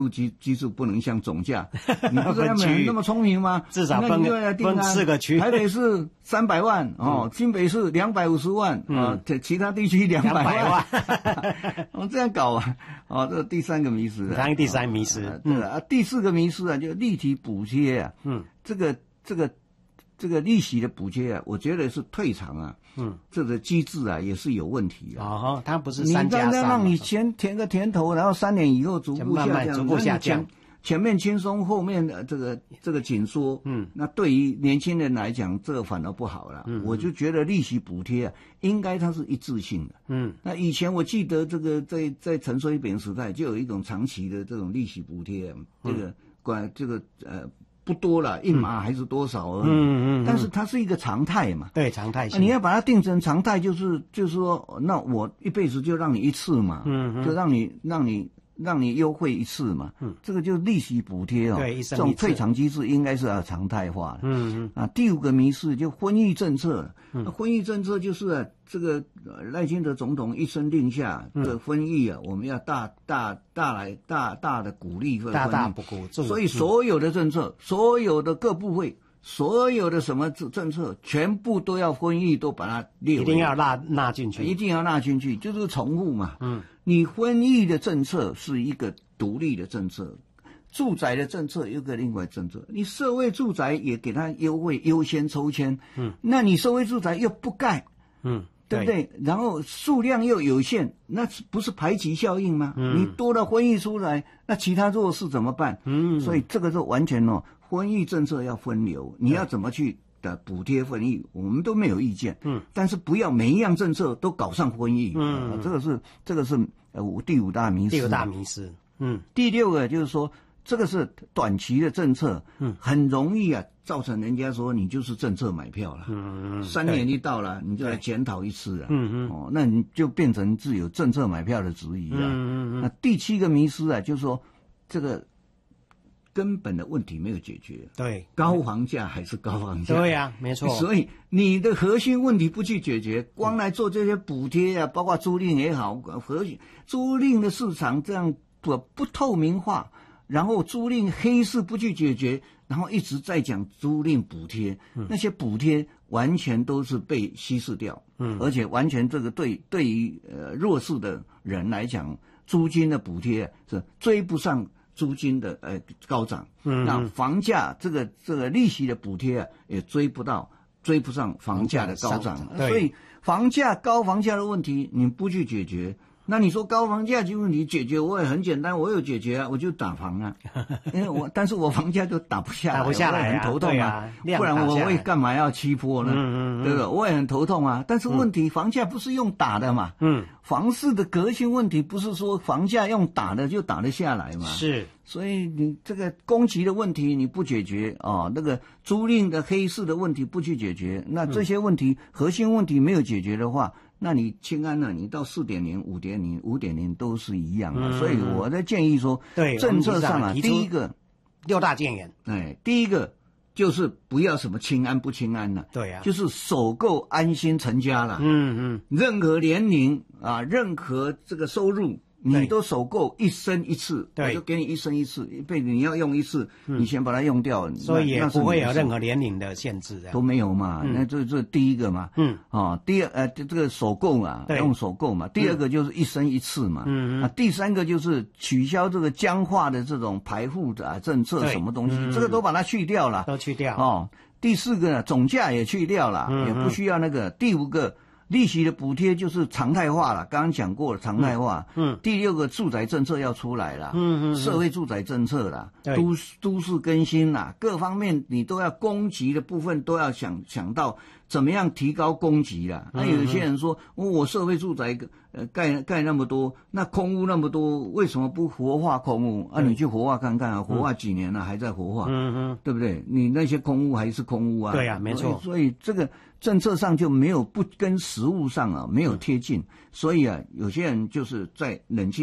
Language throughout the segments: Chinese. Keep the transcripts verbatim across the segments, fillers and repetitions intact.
机机制不能像总价，你不是他们那么聪明吗？ 至少分分四个区， 台北市三百万哦，嗯、新北市两百五十万啊、嗯哦，其他地区两百万，我、哦、这样搞啊，哦，这第三个迷思啊， 当第三迷思， 哦、对啊、嗯，第四个迷思啊，就立体补贴啊，嗯，这个这个这个利息的补贴啊，我觉得是退场啊。嗯，这个机制啊也是有问题啊。 哦，它不是三加三。 你让让你先填个甜头，然后三年以后逐步下降， 慢慢逐步下降。 前面轻松，后面的这个这个紧缩。嗯，那对于年轻人来讲，这个反而不好了。嗯，我就觉得利息补贴啊，应该它是一致性的。嗯，那以前我记得这个在在陈水扁时代就有一种长期的这种利息补贴，这个管这个呃。不多了，一码还是多少而已。嗯嗯嗯。但是它是一个常态嘛。 对，常态性。 你要把它定成常态，就是就是说，那我一辈子就让你一次嘛。嗯嗯。就让你让你让你优惠一次嘛。嗯。这个就是利息补贴哦。 对，一生一次。 这种退场机制应该是要常态化的。嗯嗯。啊，第五个迷思就婚育政策。嗯。婚育政策就是啊，这个赖清德总统一声令下，这个婚育啊，我们要大大大来大大的鼓励和大大不鼓励， 所以所有的政策，所有的各部会，所有的什么政策，全部都要婚育都把它列为， 一定要纳纳进去， 一定要纳进去，就是重复嘛。嗯，你婚育的政策是一个独立的政策。住宅的政策有个另外政策，你社会住宅也给它优惠优先抽签，嗯，那你社会住宅又不盖，嗯，对不对？然后数量又有限，那不是排挤效应吗？嗯，你多了婚育出来，那其他弱势怎么办？嗯，所以这个是完全哦，婚育政策要分流，你要怎么去的补贴婚育，我们都没有意见，嗯，但是不要每一样政策都搞上婚育，嗯，这个是这个是呃第五大迷思， 第五大迷思，嗯， 第六个就是说。这个是短期的政策，嗯，很容易啊，造成人家说你就是政策买票了，嗯嗯，三年一到了，你就来检讨一次了，嗯嗯，哦，那你就变成是有政策买票的质疑啊，嗯嗯嗯。那第七个迷思啊，就是说这个根本的问题没有解决， 对， 高房价还是高房价， 对呀、啊，没错。 所以你的核心问题不去解决，光来做这些补贴啊，包括租赁也好，核心租赁的市场这样不不透明化。然后租赁黑市不去解决，然后一直在讲租赁补贴，嗯、那些补贴完全都是被稀释掉，嗯，而且完全这个对对于呃弱势的人来讲，租金的补贴是追不上租金的呃高涨，嗯，那房价这个这个利息的补贴啊也追不到，追不上房价的高涨，所以房价高房价的问题你不去解决。那你说高房价就问题解决，我也很简单，我有解决啊，我就打房啊，因为我但是我房价就打不下来， 打不下来、啊， 我也很头痛啊， 啊不然我会干嘛要期货呢？嗯嗯嗯，对不对？我也很头痛啊。但是问题，嗯、房价不是用打的嘛？嗯，房市的革新问题不是说房价用打的就打得下来嘛？ 是。 所以你这个供给的问题你不解决哦，那个租赁的黑市的问题不去解决，那这些问题、嗯、核心问题没有解决的话。那你清安呢？你到四点零、五点零、五点零都是一样的，嗯、所以我的建议说， 对政策上啊，第一个六大建言， 哎，第一个就是不要什么清安不清安了， 对啊， 就是首购安心成家了， 嗯嗯， 任何年龄啊，任何这个收入。你都首购一生一次，我就给你一生一次，一辈子你要用一次，嗯、你先把它用掉， 所以也不会有任何年龄的限制， 都没有嘛。嗯、那这这第一个嘛，嗯，啊，第二呃这个首购嘛，用首购嘛。第二个就是一生一次嘛，嗯嗯。啊，第三个就是取消这个僵化的这种排户的、啊、政策，什么东西，嗯、这个都把它去掉了， 都去掉哦。第四个呢，总价也去掉了，嗯、也不需要那个。第五个。利息的补贴就是常态化了，刚刚讲过了，常态化。嗯，第六个住宅政策要出来了，嗯嗯，社会住宅政策啦，都都市更新啦，各方面你都要供给的部分都要想想到怎么样提高供给啦。那、嗯啊、有些人说，哦、我社会住宅呃盖盖那么多，那空屋那么多，为什么不活化空屋？啊，你去活化看看啊，活化几年了、啊、还在活化，嗯嗯，对不对？你那些空屋还是空屋啊？ 对啊，没错。 所以这个。政策上就没有不跟实务上啊没有贴近，嗯、所以啊有些人就是在冷气房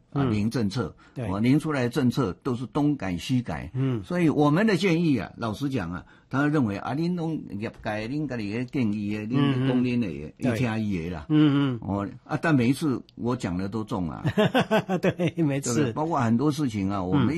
啊，零政策， 对， 我零出来的政策都是东改西改， 嗯， 所以我们的建议啊，老实讲啊，他认为啊，恁拢业界恁家己的建议的，恁讲恁的，伊听伊的啦， 嗯嗯， 哦啊，但每一次我讲的都中啊， 对，没错， 包括很多事情啊，我们。